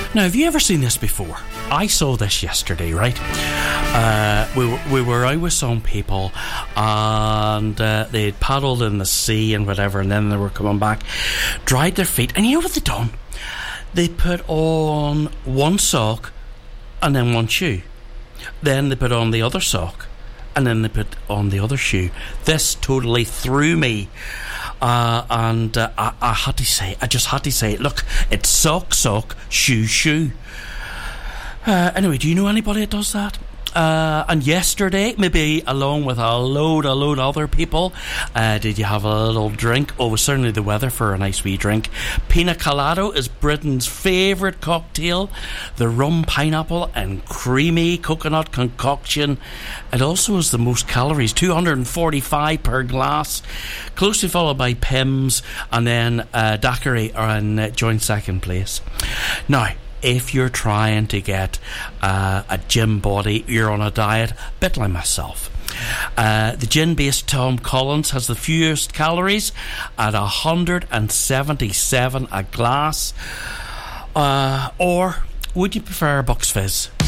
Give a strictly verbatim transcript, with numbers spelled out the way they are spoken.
Now, have you ever seen this before? I saw this yesterday, right? Uh, we, were, we were out with some people, and uh, they'd paddled in the sea and whatever, and then they were coming back, dried their feet, and you know what they done? They put on one sock and then one shoe. Then they put on the other sock and then they put on the other shoe. This totally threw me. Uh, and uh, I, I had to say, I just had to say, look, it's sock, sock, shoe, shoe. Uh, anyway, do you know anybody that does that? Uh, and yesterday, maybe along with a load, a load of other people, uh, did you have a little drink? Oh, it was certainly the weather for a nice wee drink. Pina Colada is Britain's favourite cocktail. The rum, pineapple and creamy coconut concoction. It also has the most calories, two hundred forty-five per glass. Closely followed by Pimm's, and then uh, Daiquiri are in uh, joint second place. Now, if you're trying to get uh, a gym body, you're on a diet, a bit like myself. Uh, the gin-based Tom Collins has the fewest calories at one hundred seventy-seven a glass. Uh, or would you prefer Bucks Fizz?